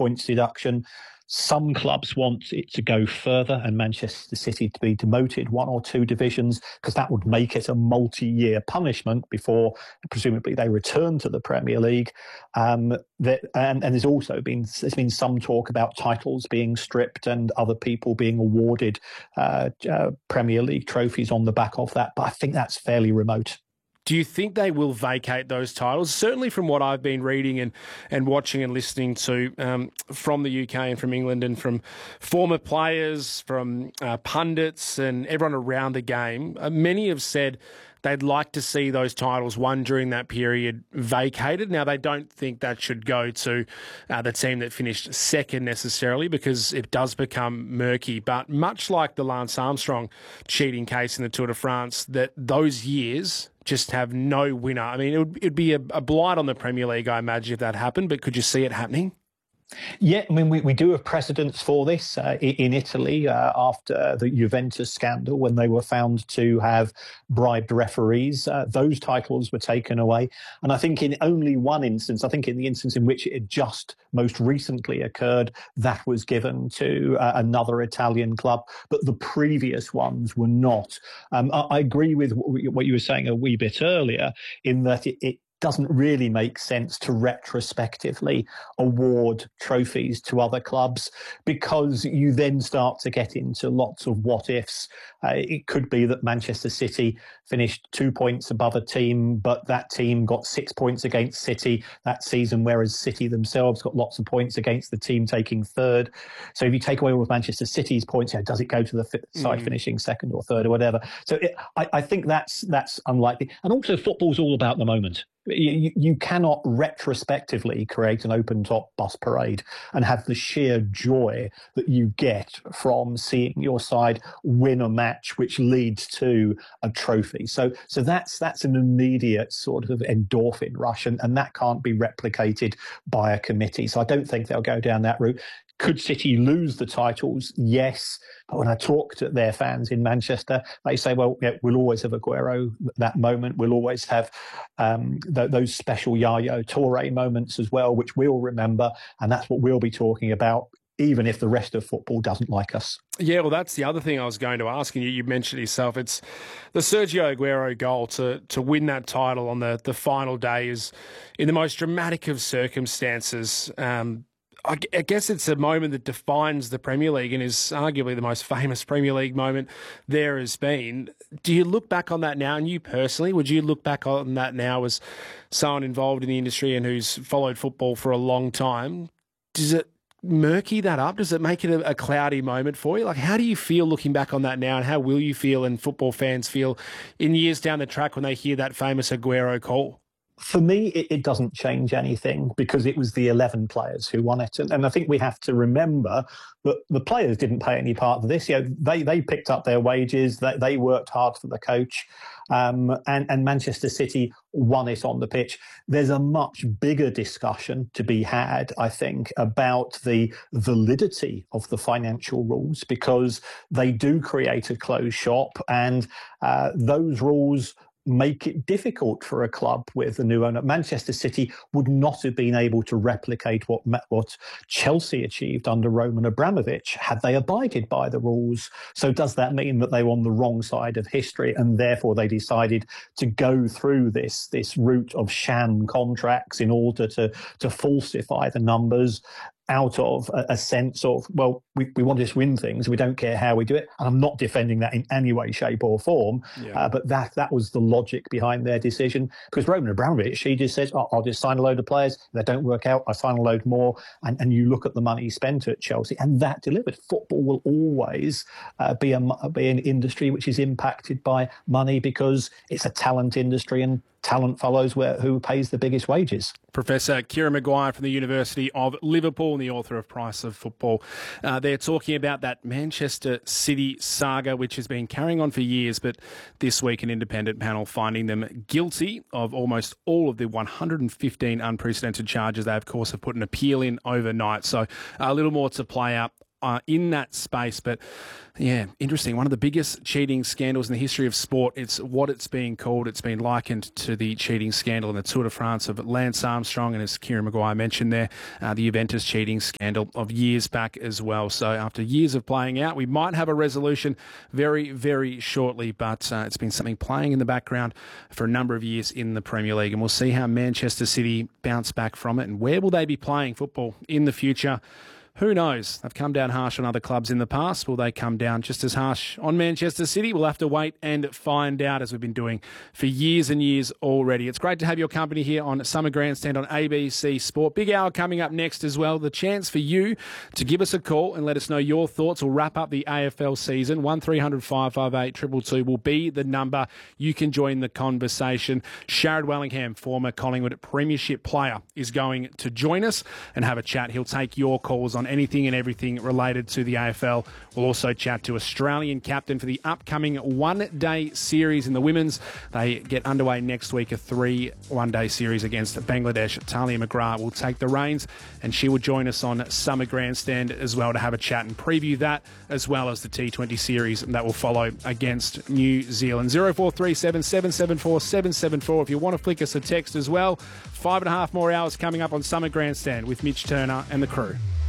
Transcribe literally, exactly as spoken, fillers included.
points deduction. Some clubs want it to go further and Manchester City to be demoted one or two divisions, because that would make it a multi-year punishment before presumably they return to the Premier League. Um, that, and, and there's also been there's been some talk about titles being stripped and other people being awarded uh, uh, Premier League trophies on the back of that. But I think that's fairly remote. Do you think they will vacate those titles? Certainly from what I've been reading and, and watching and listening to um, from the U K and from England and from former players, from uh, pundits and everyone around the game, uh, many have said they'd like to see those titles won during that period vacated. Now, they don't think that should go to uh, the team that finished second necessarily, because it does become murky. But much like the Lance Armstrong cheating case in the Tour de France, that those years just have no winner. I mean, it would it'd be a, a blight on the Premier League, I imagine, if that happened, but could you see it happening? Yeah, I mean, we, we do have precedents for this uh, in Italy uh, after the Juventus scandal, when they were found to have bribed referees. Uh, those titles were taken away. And I think in only one instance, I think in the instance in which it had just most recently occurred, that was given to uh, another Italian club. But the previous ones were not. Um, I, I agree with what you were saying a wee bit earlier, in that it, it doesn't really make sense to retrospectively award trophies to other clubs, because you then start to get into lots of what ifs. Uh, it could be that Manchester City finished two points above a team, but that team got six points against City that season, whereas City themselves got lots of points against the team taking third. So if you take away all of Manchester City's points, you know, does it go to the f- side mm. finishing second or third or whatever? So it, I, I think that's that's unlikely. And also, football's all about the moment. You, you cannot retrospectively create an open-top bus parade and have the sheer joy that you get from seeing your side win a match which leads to a trophy. So so that's that's an immediate sort of endorphin rush, and, and that can't be replicated by a committee. So I don't think they'll go down that route. Could City lose the titles? Yes. But when I talk to their fans in Manchester, they say, well, yeah, we'll always have Aguero, that moment. We'll always have um, th- those special Yaya Toure moments as well, which we'll remember. And that's what we'll be talking about, even if the rest of football doesn't like us. Yeah, well, that's the other thing I was going to ask, and you, you mentioned it yourself. It's the Sergio Aguero goal to to win that title on the, the final day is in the most dramatic of circumstances. Um I guess it's a moment that defines the Premier League and is arguably the most famous Premier League moment there has been. Do you look back on that now, and you personally, would you look back on that now as someone involved in the industry and who's followed football for a long time? Does it murky that up? Does it make it a, a cloudy moment for you? Like, how do you feel looking back on that now, and how will you feel and football fans feel in years down the track when they hear that famous Aguero call? For me, it, it doesn't change anything, because it was the eleven players who won it. And, and I think we have to remember that the players didn't pay any part of this. You know, they, they picked up their wages, they, they worked hard for the coach, um, and, and Manchester City won it on the pitch. There's a much bigger discussion to be had, I think, about the validity of the financial rules, because they do create a closed shop, and uh, those rules make it difficult for a club with a new owner. Manchester City would not have been able to replicate what what Chelsea achieved under Roman Abramovich had they abided by the rules. So does that mean that they were on the wrong side of history, and therefore they decided to go through this this route of sham contracts in order to to falsify the numbers, out of a, a sense of, well, we, we want to just win things. We don't care how we do it. And I'm not defending that in any way, shape or form. Yeah. Uh, but that that was the logic behind their decision. Because Roman Abramovich, he just says, oh, I'll just sign a load of players. If they don't work out, I sign a load more. And, and you look at the money spent at Chelsea, and that delivered. Football will always uh, be, a, be an industry which is impacted by money, because it's a talent industry, and talent follows where who pays the biggest wages. Professor Kieran Maguire from the University of Liverpool and the author of Price of Football. Uh, they're talking about that Manchester City saga, which has been carrying on for years, but this week an independent panel finding them guilty of almost all of the one hundred fifteen unprecedented charges. They, of course, have put an appeal in overnight. So a little more to play out uh, in that space. But yeah, interesting. One of the biggest cheating scandals in the history of sport. It's what it's being called. It's been likened to the cheating scandal in the Tour de France of Lance Armstrong, and as Kieran Maguire mentioned there, uh, the Juventus cheating scandal of years back as well. So after years of playing out, we might have a resolution very, very shortly, but uh, it's been something playing in the background for a number of years in the Premier League, and we'll see how Manchester City bounce back from it, and where will they be playing football in the future. Who knows? They've come down harsh on other clubs in the past. Will they come down just as harsh on Manchester City? We'll have to wait and find out, as we've been doing for years and years already. It's great to have your company here on Summer Grandstand on A B C Sport. Big hour coming up next as well. The chance for you to give us a call and let us know your thoughts. We'll wrap up the A F L season. one three hundred five five eight two two two will be the number. You can join the conversation. Sharrod Wellingham, former Collingwood Premiership player, is going to join us and have a chat. He'll take your calls on anything and everything related to the A F L. We'll also chat to Australian captain for the upcoming one-day series in the women's. They get underway next week, a three one-day series against Bangladesh. Talia McGrath will take the reins, and she will join us on Summer Grandstand as well to have a chat and preview that, as well as the T twenty series that will follow against New Zealand. zero four three seven, seven seven four, seven seven four if you want to flick us a text as well. Five and a half more hours coming up on Summer Grandstand with Mitch Turner and the crew.